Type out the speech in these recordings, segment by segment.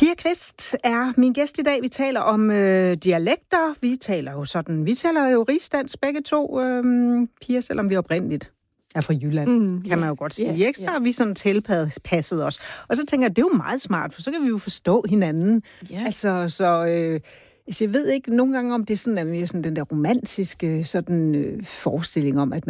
Pia Kvist er min gæst i dag. Vi taler om dialekter. Vi taler jo rigsdansk begge to, Pia, selvom vi oprindeligt er fra Jylland, kan man jo godt sige. Ikke? Så har vi sådan tilpasset os. Og så tænker jeg, det er jo meget smart, for så kan vi jo forstå hinanden. Yeah. Altså, jeg ved ikke nogle gange, om det er sådan, mere sådan den der romantiske forestilling om, at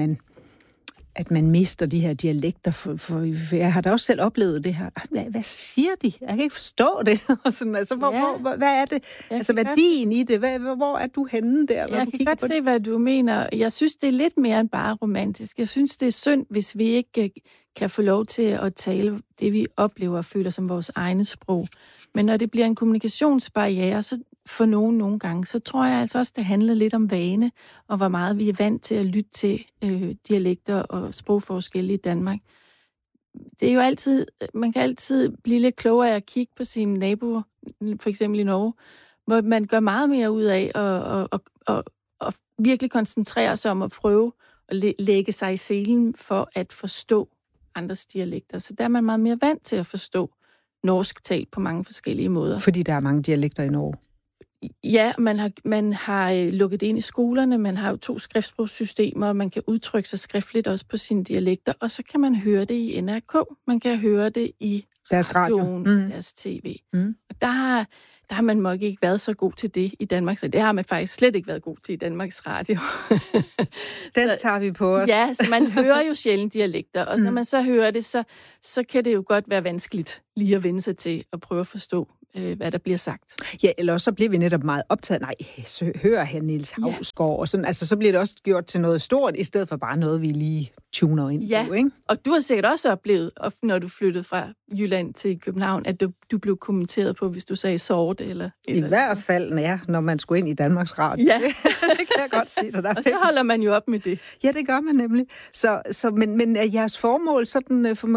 man mister de her dialekter. For jeg har da også selv oplevet det her. Hvad siger de? Jeg kan ikke forstå det. Sådan, altså, hvad er det? Altså, værdien i det? Hvor er du henne der? Jeg kan godt se, hvad du mener. Jeg synes, det er lidt mere end bare romantisk. Jeg synes, det er synd, hvis vi ikke kan få lov til at tale det, vi oplever og føler som vores egne sprog. Men når det bliver en kommunikationsbarriere, så for nogle gange, så tror jeg altså også, det handler lidt om vane, og hvor meget vi er vant til at lytte til dialekter og sprogforskelle i Danmark. Det er jo altid, man kan altid blive lidt klogere af at kigge på sine naboer, for eksempel i Norge, hvor man gør meget mere ud af at virkelig koncentrere sig om at prøve at lægge sig i selen for at forstå andres dialekter. Så der er man meget mere vant til at forstå norsk talt på mange forskellige måder. Fordi der er mange dialekter i Norge? Ja, man har lukket det ind i skolerne, man har jo 2 skriftsprogssystemer, man kan udtrykke sig skriftligt også på sine dialekter, og så kan man høre det i NRK, man kan høre det i deres radioen, deres tv. Og der har man nok ikke været så god til det i Danmark, så det har man faktisk slet ikke været god til i Danmarks Radio. Den tager vi på os. Ja, så man hører jo sjældent dialekter, og når man så hører det, så kan det jo godt være vanskeligt lige at vende sig til at prøve at forstå, hvad der bliver sagt. Ja, eller så bliver vi netop meget optaget. Nej, så hører her Niels Hausgaard, og sådan. Altså, så bliver det også gjort til noget stort, i stedet for bare noget, vi lige tuner ind på, ikke? Og du har sikkert også oplevet, når du flyttede fra Jylland til København, at du blev kommenteret på, hvis du sagde sort, eller... I hvert fald, ja, når man skulle ind i Danmarks Radio. Ja. Det kan jeg godt se. Og så holder man jo op med det. Ja, det gør man nemlig. Men er jeres formål sådan, for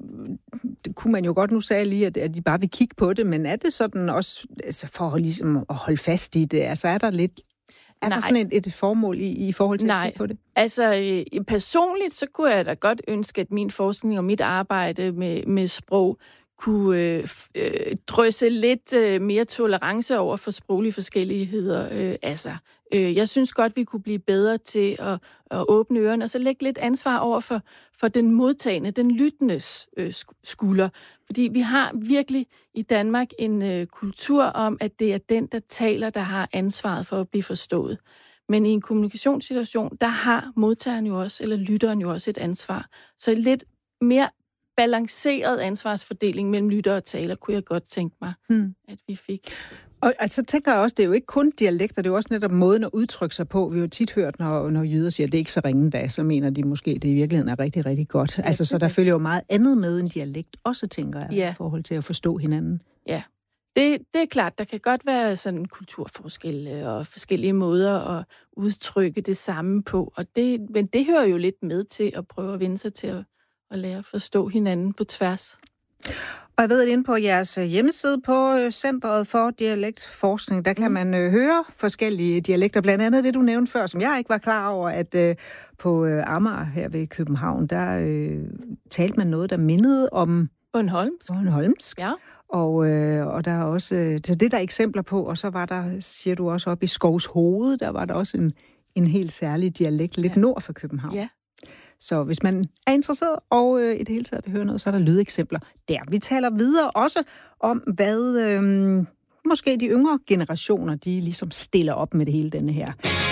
det kunne man jo godt, nu sagde jeg lige, at de bare vil kigge på det, men er det sådan også, altså for ligesom at holde fast i det, altså er der lidt, der sådan et formål i forhold til at kigge på det? Altså personligt, så kunne jeg da godt ønske, at min forskning og mit arbejde med sprog kunne drysse lidt mere tolerance over for sproglige forskelligheder af sig. Jeg synes godt, vi kunne blive bedre til at åbne ørerne, og så lægge lidt ansvar over for den modtagende, den lyttendes skulder. Fordi vi har virkelig i Danmark en kultur om, at det er den, der taler, der har ansvaret for at blive forstået. Men i en kommunikationssituation, der har modtageren jo også, eller lytteren jo også et ansvar. Så lidt mere balanceret ansvarsfordeling mellem lytter og taler, kunne jeg godt tænke mig, at vi fik. Og altså tænker jeg også, det er jo ikke kun dialekter, det er jo også netop måden at udtrykke sig på. Vi har jo tit hørt, når jyder siger, at det er ikke så ringe da, så mener de måske, at det i virkeligheden er rigtig, rigtig godt. Altså, så der følger jo meget andet med en dialekt, også tænker jeg, i forhold til at forstå hinanden. Ja, det er klart, der kan godt være sådan kulturforskelle og forskellige måder at udtrykke det samme på. Men det hører jo lidt med til at prøve at vende sig til at lære at forstå hinanden på tværs. Og jeg ved, at inde på jeres hjemmeside på Centret for Dialektforskning, der kan man høre forskellige dialekter. Blandt andet det, du nævnte før, som jeg ikke var klar over, at på Amager her ved København, der talte man noget, der mindede om Bornholmsk. Ja. Og der er også, så det der er eksempler på, og så var der, siger du også, op i Skovshoved, der var der også en helt særlig dialekt lidt nord for København. Ja. Så hvis man er interesseret og i det hele taget vil høre noget, så er der lydeksempler der. Vi taler videre også om, hvad måske de yngre generationer, de ligesom stiller op med det hele, denne her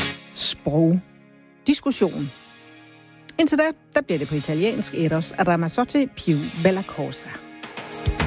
sprogdiskussion. Indtil da, der bliver det på italiensk. Eros Ramazzotti più bella cosa.